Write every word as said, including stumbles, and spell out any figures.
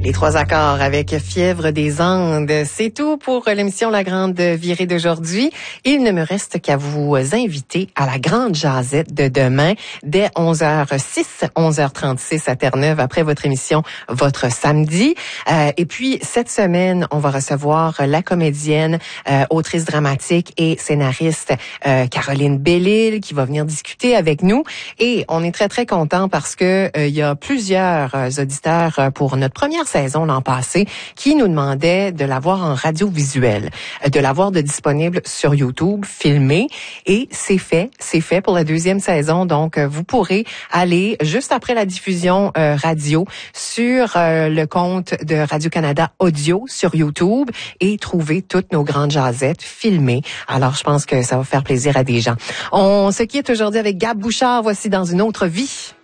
Les trois accords avec Fièvre des Andes. C'est tout pour l'émission La Grande Virée d'aujourd'hui. Il ne me reste qu'à vous inviter à la Grande Jazette de demain dès onze heures six, onze heures trente-six à Terre-Neuve après votre émission Votre Samedi. Euh, et puis, cette semaine, on va recevoir la comédienne, euh, autrice dramatique et scénariste euh, Caroline Bellil qui va venir discuter avec nous. Et on est très, très content parce que euh, il y a plusieurs euh, auditeurs euh, pour notre première saison l'an passé qui nous demandaient de l'avoir en radiovisuel, de l'avoir de disponible sur YouTube, filmé, et c'est fait, c'est fait pour la deuxième saison. Donc, vous pourrez aller juste après la diffusion euh, radio sur euh, le compte de Radio-Canada Audio sur YouTube et trouver toutes nos grandes jazettes filmées. Alors, je pense que ça va faire plaisir à des gens. On se quitte aujourd'hui avec Gab Bouchard. Voici Dans une autre vie.